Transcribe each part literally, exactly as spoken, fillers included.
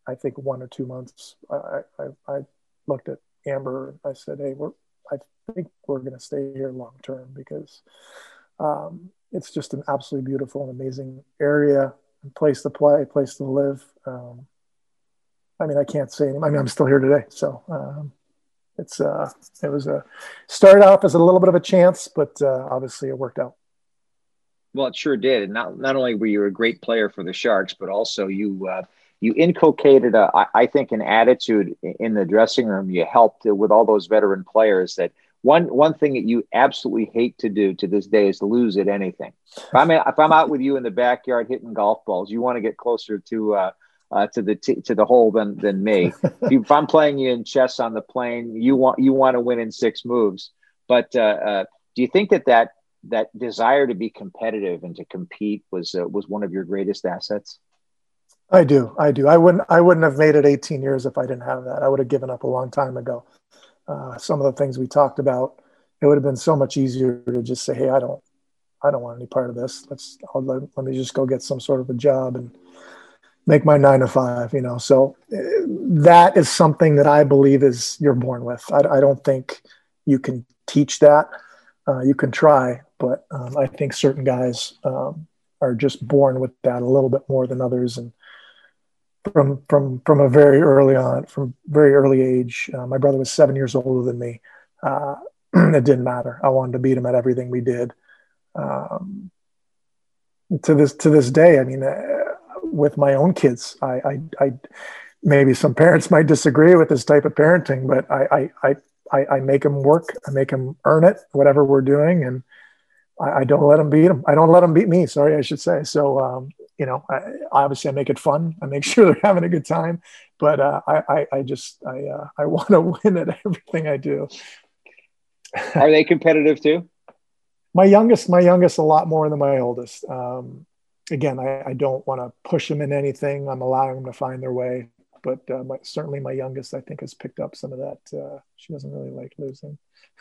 I think one or two months, I, I, I looked at Amber and I said, hey, we're, I think we're going to stay here long term because um, it's just an absolutely beautiful and amazing area, place to play, place to live. Um, I mean, I can't say any, I mean, I'm still here today. So um, it's, uh, it was a, started off as a little bit of a chance, but uh, obviously it worked out. Well, it sure did. And not, not only were you a great player for the Sharks, but also you, uh, you inculcated, a, I, I think, an attitude in the dressing room. You helped with all those veteran players that one, one thing that you absolutely hate to do to this day is to lose at anything. If I'm, if I'm out with you in the backyard hitting golf balls, you want to get closer to, uh, uh, to the, t- to the hole than, than me. If, you, if I'm playing you in chess on the plane, you want, you want to win in six moves. But uh, uh, do you think that that, that desire to be competitive and to compete was uh, was one of your greatest assets? I do. I do. I wouldn't, I wouldn't have made it eighteen years if I didn't have that. I would have given up a long time ago. Uh, some of the things we talked about, it would have been so much easier to just say, hey, I don't, I don't want any part of this. Let's, I'll, let, let me just go get some sort of a job and make my nine to five, you know? So uh, that is something that I believe is you're born with. I, I don't think you can teach that. Uh, you can try, but um, I think certain guys um, are just born with that a little bit more than others. And from from from a very early on, from very early age, uh, my brother was seven years older than me. Uh, it didn't matter. I wanted to beat him at everything we did. Um, to this to this day, I mean, uh, with my own kids, I, I, I maybe some parents might disagree with this type of parenting, but I I, I I, I make them work. I make them earn it, whatever we're doing. And I, I don't let them beat them. I don't let them beat me. Sorry, I should say. So, um, you know, I, obviously I make it fun. I make sure they're having a good time, but uh, I, I, I just, I, uh, I want to win at everything I do. Are they competitive too? My youngest, my youngest, a lot more than my oldest. Um, again, I, I don't want to push them in anything. I'm allowing them to find their way. But uh, my, certainly my youngest, I think, has picked up some of that. Uh, she doesn't really like losing.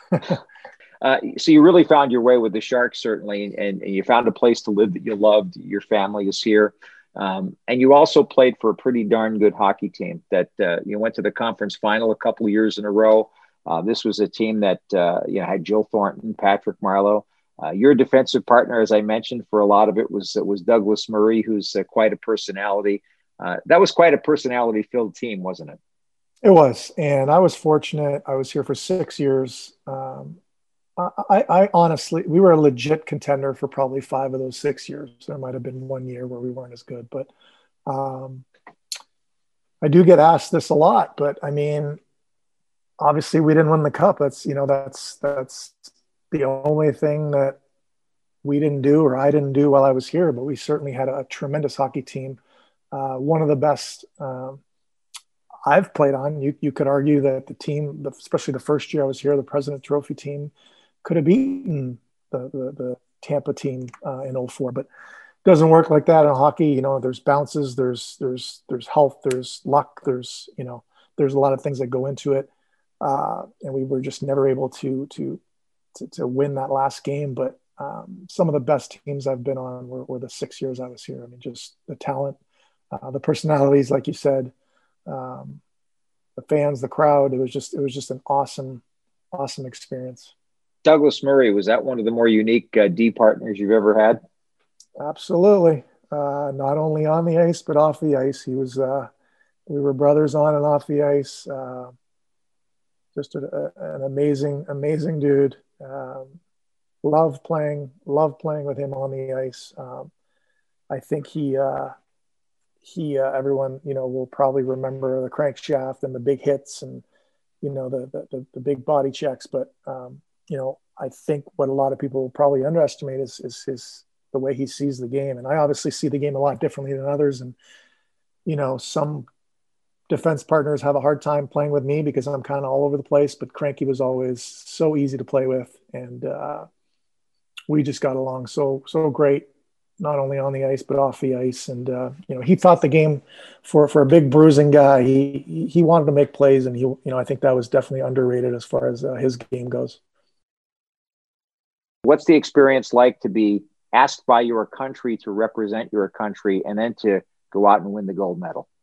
uh, so you really found your way with the Sharks, certainly, and, and you found a place to live that you loved. Your family is here. Um, and you also played for a pretty darn good hockey team that uh, you went to the conference final a couple of years in a row. Uh, this was a team that uh, you know had Joe Thornton, Patrick Marleau. Uh, your defensive partner, as I mentioned, for a lot of it was was Douglas Murray, who's uh, quite a personality. Uh, that was quite a personality-filled team, wasn't it? It was, and I was fortunate. I was here for six years. Um, I, I honestly, we were a legit contender for probably five of those six years. There might have been one year where we weren't as good, but um, I do get asked this a lot. But I mean, obviously, we didn't win the cup. That's you know, that's that's the only thing that we didn't do or I didn't do while I was here. But we certainly had a tremendous hockey team. Uh, one of the best um, I've played on. You you could argue that the team, especially the first year I was here, the President Trophy team, could have beaten the the, the Tampa team uh, in oh four, but it doesn't work like that in hockey. You know, there's bounces, there's there's there's health, there's luck, there's you know, there's a lot of things that go into it, uh, and we were just never able to to to, to win that last game. But um, some of the best teams I've been on were, were the six years I was here. I mean, just the talent. Uh, the personalities, like you said, um, the fans, the crowd, it was just, it was just an awesome, awesome experience. Douglas Murray, was that one of the more unique uh, D partners you've ever had? Absolutely. Uh, not only on the ice, but off the ice. He was, uh, we were brothers on and off the ice. Uh, just a, a, an amazing, amazing dude. Um, loved playing, loved playing with him on the ice. Um, I think he, uh, he, uh, everyone, you know, will probably remember the crankshaft and the big hits and, you know, the, the, the big body checks. But, um, you know, I think what a lot of people probably underestimate is, is his, the way he sees the game. And I obviously see the game a lot differently than others. And, you know, some defense partners have a hard time playing with me because I'm kind of all over the place, but Cranky was always so easy to play with. And, uh, we just got along so, so great. Not only on the ice, but off the ice. And, uh, you know, he thought the game for, for a big bruising guy, he, he wanted to make plays. And he, you know, I think that was definitely underrated as far as uh, his game goes. What's the experience like to be asked by your country to represent your country and then to go out and win the gold medal?